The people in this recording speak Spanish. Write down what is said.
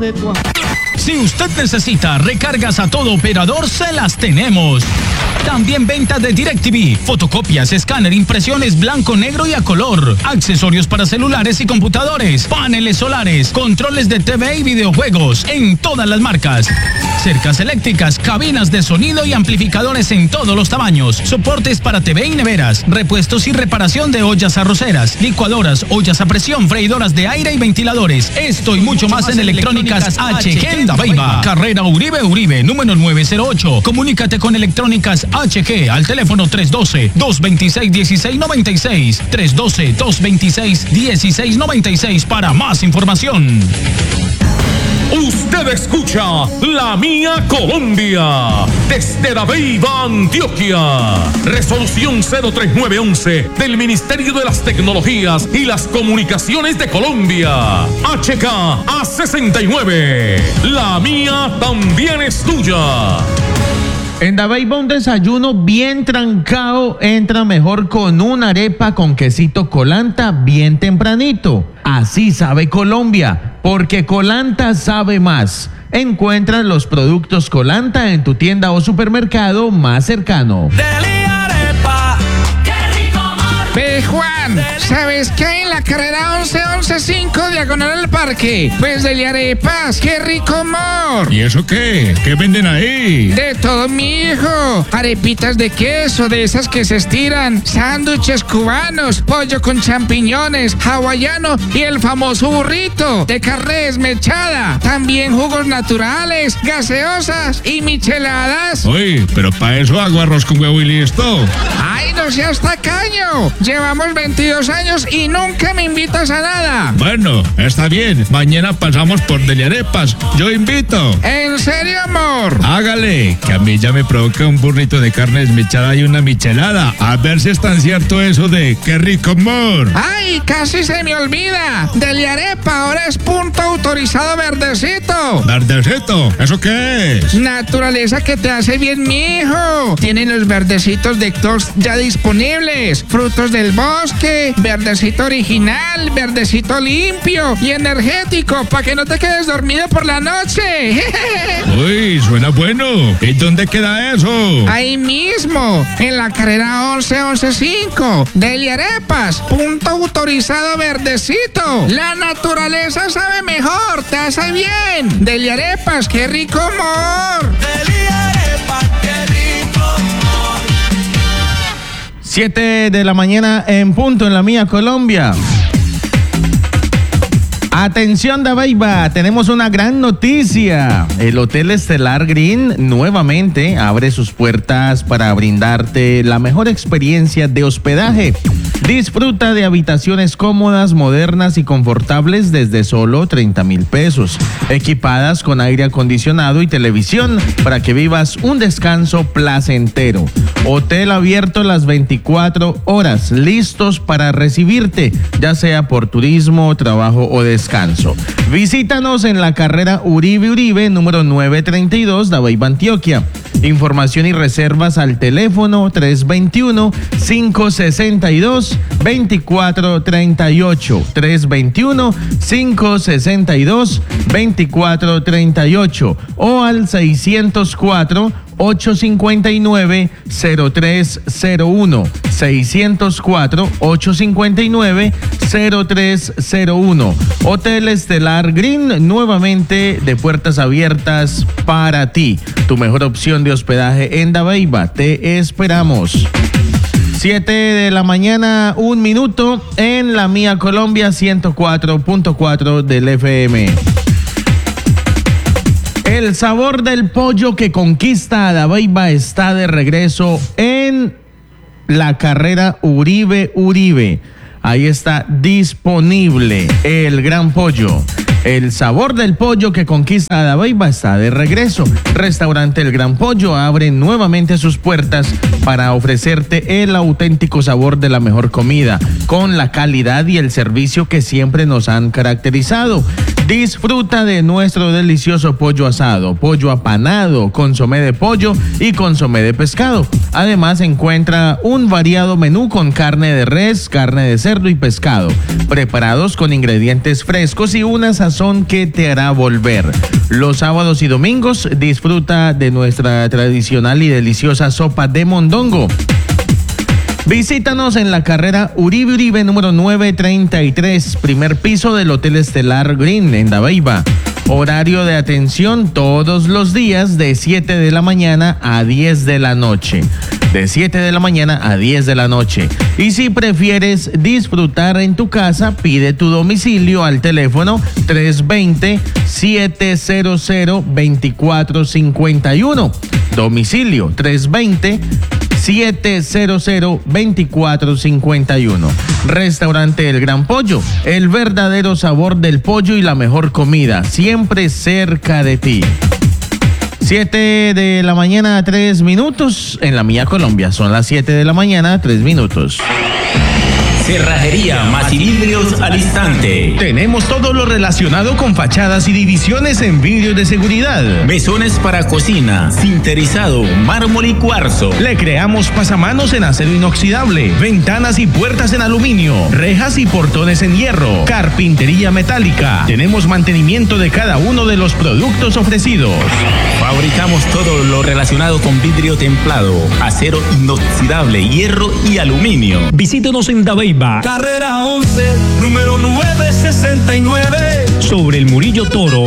de tu... Si usted necesita recargas a todo operador, se las tenemos. También venta de DirecTV, fotocopias, escáner, impresiones blanco, negro y a color, accesorios para celulares y computadores, paneles solares, controles de TV y videojuegos en todas las marcas, cercas eléctricas, cabinas de sonido y amplificadores en todos los tamaños, soportes para TV y neveras, repuestos y reparación de ollas arroceras, licuadoras, ollas a presión, freidoras de aire y ventiladores. Esto y mucho más en Electrónicas HG en Dabeiba. Carrera Uribe, número 908. Comunícate con Electrónicas HG al teléfono 312-226-1696. 312-226-1696 para más información. Usted escucha La Mía Colombia desde Dabeiba, Antioquia. Resolución 03911 del Ministerio de las Tecnologías y las Comunicaciones de Colombia. HK A69. La mía también es tuya. En Dabeiba un desayuno bien trancado entra mejor con una arepa con quesito Colanta bien tempranito. Así sabe Colombia, porque Colanta sabe más. Encuentra los productos Colanta en tu tienda o supermercado más cercano. Deli arepa, qué rico amor. Ve Juan, ¿sabes qué hay en la carrera 11115 diagonal al parque? Pues Deli arepas, qué rico amor. ¿Y eso qué? ¿Qué venden ahí? De todo, mi hijo. Arepitas de queso, de esas que se estiran, sándwiches cubanos, pollo con champiñones, hawaiano y el famoso burrito de carne desmechada. También jugos naturales, gaseosas y micheladas. Uy, pero para eso hago arroz con huevo y listo. ¡Ay, no seas tacaño! Llevamos 22 años y nunca me invitas a nada. Bueno, está bien. Mañana pasamos por Deli Arepas. Yo invito. ¿En serio, amor? Hágale, que a mí ya me provoca un burrito de carne desmechada y una michelada. A ver si es tan cierto eso de qué rico amor. ¡Ay, casi se me olvida! Deli Arepa ahora es punto autorizado verdecito. ¿Verdecito? ¿Eso qué es? Naturaleza que te hace bien, mijo. Tienen los verdecitos de Tox ya disponibles. Frutos del bosque, verdecito original, verdecito limpio y energético para que no te quedes dormido por la noche. Uy, suena bueno. ¿Y dónde queda eso? Ahí mismo, en la carrera 11115. Deli Arepas, punto autorizado verdecito. La naturaleza sabe mejor, te hace bien. Deli Arepas, qué rico amor. Deli Arepas, qué rico amor. 7 de la mañana en punto en La Mía Colombia. Atención Dabeiba, tenemos una gran noticia. El Hotel Estelar Green nuevamente abre sus puertas para brindarte la mejor experiencia de hospedaje. Disfruta de habitaciones cómodas, modernas y confortables desde solo 30,000 pesos, equipadas con aire acondicionado y televisión para que vivas un descanso placentero. Hotel abierto las 24 horas, listos para recibirte, ya sea por turismo, trabajo o descanso. Visítanos en la carrera Uribe, número 932, Dabeiba, Antioquia. Información y reservas al teléfono 321-562-2438. 321-562-2438 o al 604-859-0301. 604-859-0301. Hotel Estelar Green, nuevamente de puertas abiertas para ti. Tu mejor opción de hospedaje en Dabeiba. Te esperamos. 7 de la mañana, 1 minuto en La Mía Colombia, 104.4 del FM. El sabor del pollo que conquista a Dabeiba está de regreso en la carrera Uribe. Ahí está disponible el gran pollo. El sabor del pollo que conquista a Dabeiba está de regreso. Restaurante El Gran Pollo abre nuevamente sus puertas para ofrecerte el auténtico sabor de la mejor comida, con la calidad y el servicio que siempre nos han caracterizado. Disfruta de nuestro delicioso pollo asado, pollo apanado, consomé de pollo y consomé de pescado. Además, encuentra un variado menú con carne de res, carne de cerdo y pescado, preparados con ingredientes frescos y una sazón que te hará volver. Los sábados y domingos disfruta de nuestra tradicional y deliciosa sopa de mondongo. Visítanos en la carrera Uribe número 933, primer piso del Hotel Estelar Green en Dabeiba. Horario de atención todos los días de 7 de la mañana a 10 de la noche. De 7 de la mañana a 10 de la noche. Y si prefieres disfrutar en tu casa, pide tu domicilio al teléfono 320-700-2451. Domicilio 320-700-2451. Restaurante El Gran Pollo, el verdadero sabor del pollo y la mejor comida, siempre cerca de ti. 7 de la mañana, 3 minutos en la mía Colombia. Son las 7 de la mañana, 3 minutos. Cerrajería Masilindrios al instante. Tenemos todo lo relacionado con fachadas y divisiones en vidrio de seguridad. Mesones para cocina, sinterizado, mármol y cuarzo. Le creamos pasamanos en acero inoxidable, ventanas y puertas en aluminio, rejas y portones en hierro, carpintería metálica. Tenemos mantenimiento de cada uno de los productos ofrecidos. Fabricamos todo lo relacionado con vidrio templado, acero inoxidable, hierro y aluminio. Visítenos en Dabeiba. Carrera 11, número 969. Sobre el Murillo Toro.